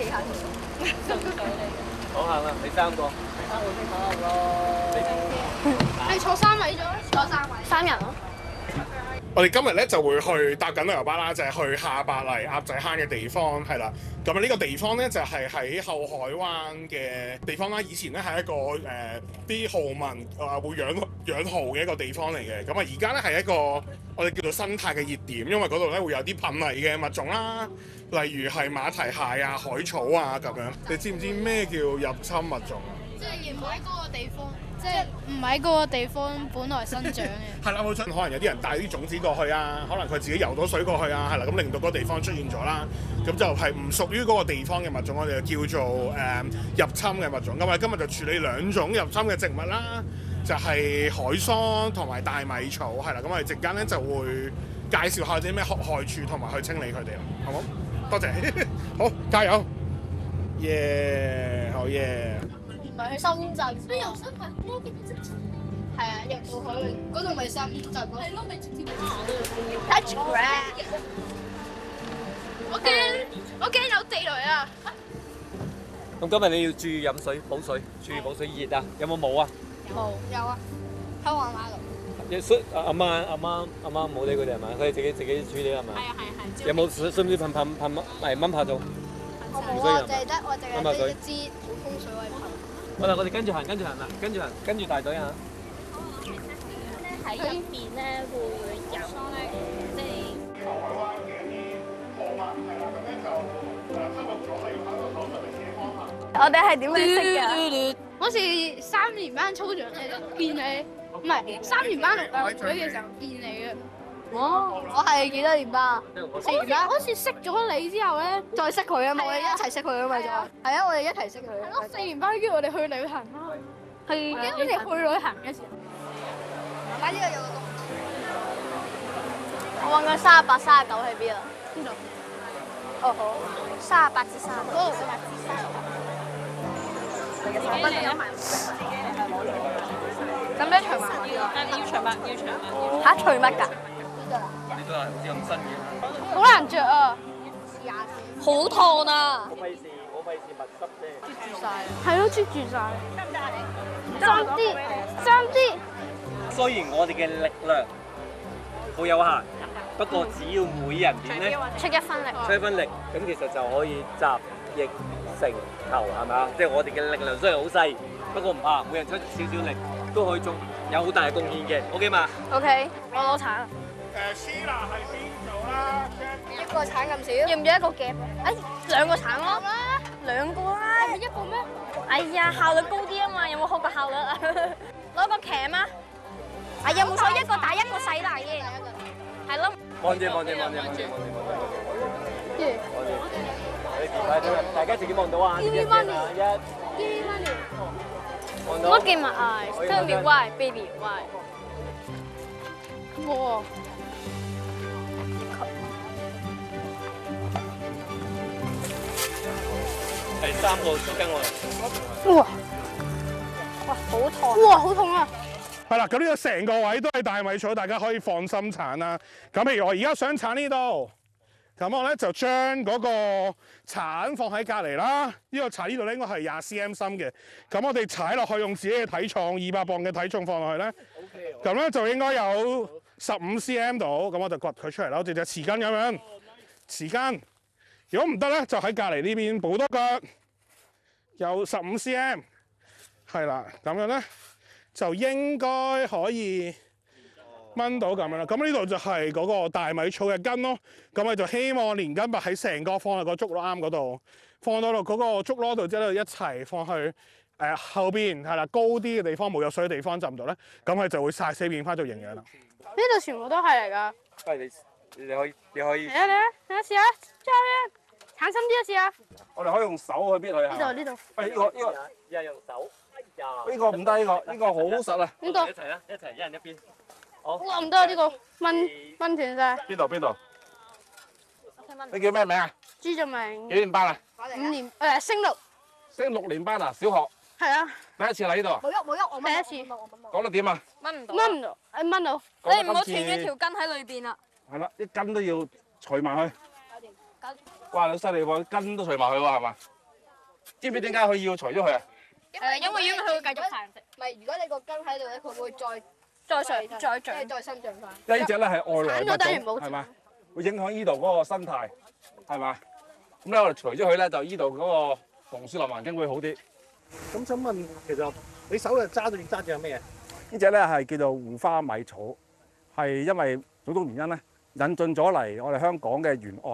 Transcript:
下先。順水嚟。 好行啦，你3個。 你坐3位咗？坐3位。3人咯。 我哋今日咧就會去搭緊旅遊巴啦，就係去下白泥鴨仔坑嘅地方，係啦。咁啊呢個地方咧就係喺後海灣嘅地方啦。以前咧係一個啲豪民會養蠔嘅一個地方嚟嘅。咁啊而家咧係一個我哋叫做生態嘅熱點，因為嗰度咧會有啲瀕危嘅物種啦，例如係馬蹄蟹啊、海草啊咁樣。你知唔知咩叫入侵物種啊？ 即係唔喺嗰個地方，即係唔喺嗰個地方本來生長嘅。 係啦，冇錯。可能有啲人帶啲種子過去啊，可能佢自己游到水過去啊，係啦，咁令到嗰個地方出現咗啦。咁就係唔屬於嗰個地方嘅物種，我哋就叫做入侵嘅物種。咁我哋今日就處理2種入侵嘅植物啦，就係海桑同埋大米草，係啦。咁我哋陣間咧就會介紹下啲咩害處同埋去清理佢哋啦，好冇？多謝，好，加油！耶，好耶！ 唔係去深圳，都有深圳咯。係啊，入到去嗰度咪深圳咯。係咯，咪直接。Touch grass。我驚有地雷啊！ 咁今日你要注意飲水、補水，注意補水熱啊！有冇冇啊？ 有啊，喺橫馬度。 阿媽冇理佢哋係咪？佢哋自己處理係咪？ 係。 有冇需唔需要噴蚊拍做？ 我冇啊，淨係得一支普通水位噴。 我哋跟住行啦，跟住大隊啊！ 喺入邊咧會有即係。我哋係點樣識㗎？ 好似3年班操場見你，唔係3年班陸運會嘅時候見你嘅。 我係幾多年班啊？4年班。 好似識咗你之後咧， 再識佢啊嘛，我哋一齊識佢啊嘛，就係啊，我哋一齊識佢。 係咯，4年班叫我哋去旅行啦。 係因為我哋去旅行嘅時候， 呢個有個洞。我揾緊38、39喺邊啊？邊度？哦好，38至39。嗰度38至39。咁咩除襪？ 要除襪。 嚇除襪㗎？ 呢個係好似咁新嘅。 好難着啊！ 好燙啊！ 我費事密濕啫。 係咯，啜住晒。爭啲。 雖然我哋嘅力量好有限，不過只要每人點咧出一分力， 咁其實就可以集腋成裘，係咪啊？即係我哋嘅力量雖然好細，不過唔怕，每人出少少力都可以做有好大嘅貢獻嘅。OK 嘛 ？OK，我攞橙。 Sheila 係邊度啦？ 一個橙咁少，要唔要一個夾？2個橙咯，2個啦。係咪一個咩？哎呀，效率高啲啊嘛，有冇學過效率啊？攞個鉗啊！有冇錯？一個大一個細大嘅，係咯。 望住。大家自己望到啊！望到。 Look in my eyes, tell me why, baby, why? 哇！ 第3個都跟我嚟。 哇，好燙！ 哇，好痛啊！ 係啦，咁呢個成個位都係大米草，大家可以放心鏟啦。咁譬如我而家想鏟呢度，咁我咧就將嗰個鏟放喺隔離啦。呢個鏟呢度咧應該係20 cm 深嘅。咁我哋踩落去用自己嘅體重200磅嘅體重放落去咧，咁咧就應該有15 cm 度。咁我就掘佢出嚟啦，好似隻匙羹咁樣。匙羹，如果唔得咧，就喺隔離呢邊補多腳，有15 cm。係啦，咁樣咧。就應該可以掹到咁樣啦。咁呢度就係嗰個大米草嘅根咯。咁我就希望連根拔喺成個放喺個竹籮啱嗰度，放到落嗰個竹籮度之後一齊放去後邊係啦，高啲嘅地方冇有水嘅地方浸到咧，咁佢就會曬死變翻做營養啦。 呢度全部都係嚟㗎。 喂，你可以。 嚟啊！試下，揸去鏟深啲啊！試下。 我哋可以用手去搣佢啊。 呢度。 喂，呢個又係用手。呢個唔得，呢個好實啊！ 呢個一齊啦，一人一邊。好。 哇，唔得啊！呢個掹斷晒。 邊度？你叫咩名啊？ 朱俊明。 幾年班啊 ？5年升6。 升6年班啊？小學。 係啊。 第一次嚟呢度啊？ 冇喐，我第一次。 講得點啊？ 掹唔到。 掹到。 你唔好斷咗條筋喺裏邊啦。 係啦，啲筋都要除埋去。哇，你犀利喎，筋都除埋去喎，係嘛？ 知唔知點解佢要除咗佢啊？ 因為佢會繼續繁殖， 唔係，如果你個根喺度咧，佢會再再長。 再生長翻。 因為呢隻咧係外來鏟咗等於冇物種，係嘛？會影響呢度嗰個生態，係嘛？咁咧我哋除咗佢咧，就呢度嗰個紅樹林環境會好啲。 咁想問，其實你手又揸住係咩嘢？ 呢隻咧係叫做護花米草，係因為種種原因咧引進咗嚟我哋香港嘅沿岸。